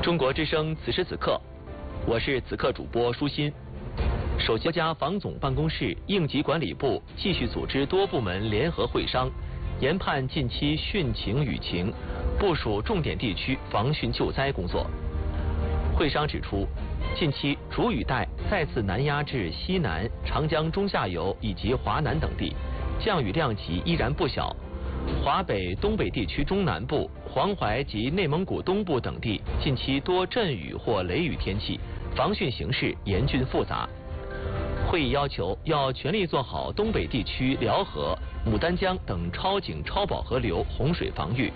中国之声此时此刻，我是此刻主播舒心。首席国家防总办公室应急管理部继续组织多部门联合会商，研判近期汛情雨情，部署重点地区防汛救灾工作。会商指出，近期主雨带再次南压至西南、长江中下游以及华南等地，降雨量级依然不小。华北、东北地区中南部、黄淮及内蒙古东部等地近期多阵雨或雷雨天气，防汛形势严峻复杂。会议要求要全力做好东北地区辽河、牡丹江等超警超饱和流洪水防御，